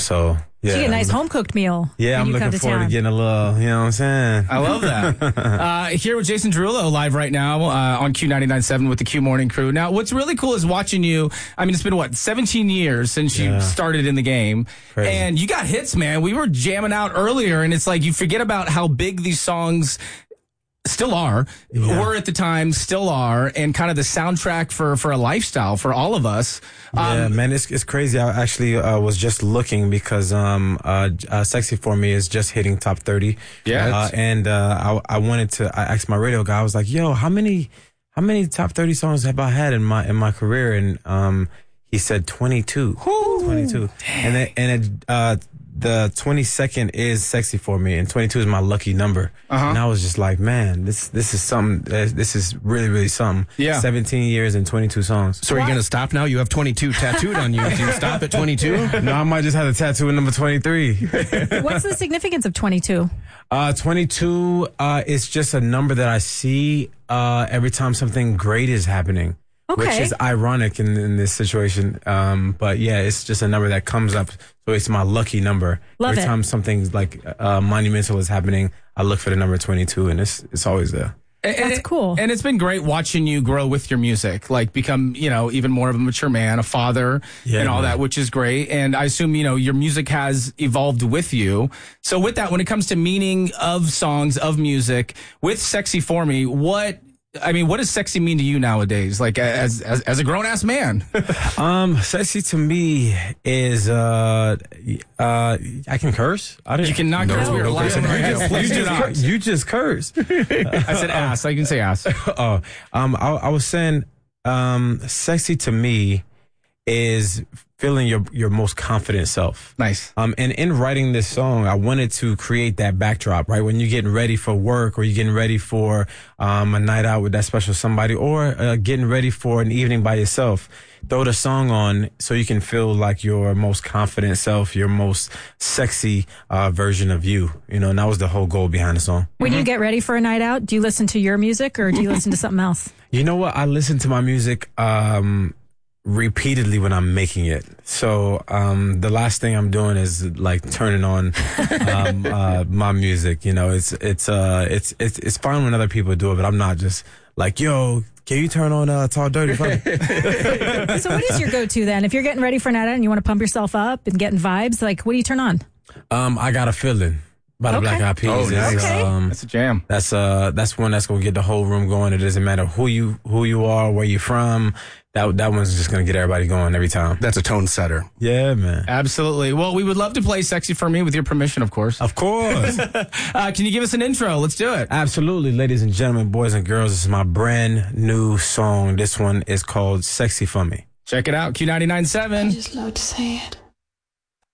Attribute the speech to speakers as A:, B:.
A: So yeah,
B: So you get a nice home-cooked meal.
A: Yeah, I'm looking forward to getting a little, you know what I'm saying?
C: I love that. Here with Jason Derulo live right now on Q99.7 with the Q Morning Crew. Now, what's really cool is watching you. I mean, it's been, 17 years since you started in the game.
A: Crazy.
C: And you got hits, man. We were jamming out earlier, and it's like you forget about how big these songs still are, were at the time, still are, and kind of the soundtrack for a lifestyle for all of us.
A: Yeah, man, it's crazy. I actually was just looking because Sexy For Me is just hitting top 30.
C: Yeah.
A: And I wanted to, I asked my radio guy, I was like, yo, how many top 30 songs have I had in my career? And he said 22.
C: Ooh.
A: 22. And the 22nd is Sexy For Me, and 22 is my lucky number. And I was just like, man, this is something. This is really, really something.
C: Yeah.
A: 17 years and 22 songs.
D: So are you going to stop now? You have 22 tattooed on you. Do you stop at 22?
A: No, I might just have a tattoo in number 23.
B: What's the significance of 22?
A: 22 is just a number that I see every time something great is happening.
B: Okay.
A: Which is ironic in this situation. But yeah, it's just a number that comes up. So it's my lucky number.
B: Love
A: Every
B: it.
A: time something like monumental is happening, I look for the number 22, and it's always there.
B: That's cool.
C: And it's been great watching you grow with your music, like become, even more of a mature man, a father, and all that, which is great. And I assume, your music has evolved with you. So with that, when it comes to meaning of songs, of music, with Sexy For Me, what does sexy mean to you nowadays? Like as a grown ass man?
A: Sexy to me is I can curse.
C: You cannot curse. We were laughing right now. Please do not.
A: You just cursed.
C: I said ass. I can say ass.
A: I was saying, sexy to me is feeling your most confident self.
C: Nice.
A: And in writing this song, I wanted to create that backdrop, right? When you're getting ready for work, or you're getting ready for a night out with that special somebody, or getting ready for an evening by yourself, throw the song on so you can feel like your most confident self, your most sexy version of you. And that was the whole goal behind the song.
B: When you get ready for a night out, do you listen to your music or do you listen to something else?
A: You know what? I listen to my music repeatedly when I'm making it. So the last thing I'm doing is like turning on my music. It's fine when other people do it, but I'm not just like, yo, can you turn on Talk Dirty for me?
B: So what is your go-to then? If you're getting ready for a night out and you want to pump yourself up and getting vibes, like what do you turn on?
A: I Got a Feeling by the Black Eyed Peas.
C: Oh, nice.
B: Okay.
C: That's a jam.
A: That's one that's gonna get the whole room going. It doesn't matter who you are, where you're from. That one's just gonna get everybody going every time.
D: That's a tone setter.
A: Yeah, man.
C: Absolutely. Well, we would love to play Sexy For Me with your permission, of course.
A: Of course.
C: Can you give us an intro? Let's do it.
A: Absolutely, ladies and gentlemen, boys and girls. This is my brand new song. This one is called Sexy For Me.
C: Check it out. Q99.7.
E: I just love to say it.